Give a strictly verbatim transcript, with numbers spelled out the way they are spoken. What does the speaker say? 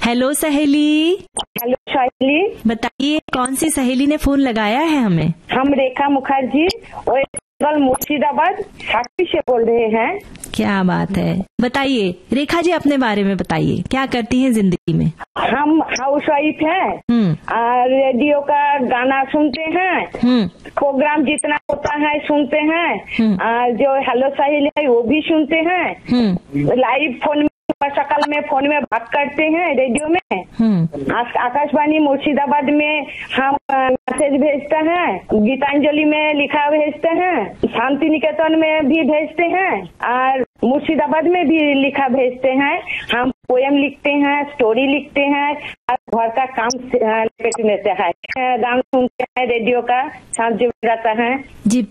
Hello सहेली। Hello सहेली, बताइए कौन सी सहेली ने फोन लगाया है हमें? हम रेखा मुखर्जी और मुर्शिदाबाद साक्षी से बोल रहे हैं। क्या बात है, बताइए रेखा जी अपने बारे में बताइए, क्या करती हैं जिंदगी में? हम हाउस वाइफ हैं, रेडियो का गाना सुनते हैं, प्रोग्राम जितना होता है सुनते हैं, और जो हेलो सहेली है वो भी सुनते हैं, लाइव फोन में सकल में फोन में बात करते हैं रेडियो में। आकाशवाणी मुर्शिदाबाद में हम मैसेज भेजते हैं, गीतांजलि में लिखा भेजते हैं, शांति निकेतन में भी भेजते हैं और मुर्शिदाबाद में भी लिखा भेजते हैं। हम पोएम लिखते हैं, स्टोरी लिखते हैं और घर का काम लेते हैं, गाना सुनते हैं, रेडियो का साथ जुड़ जाता है। जी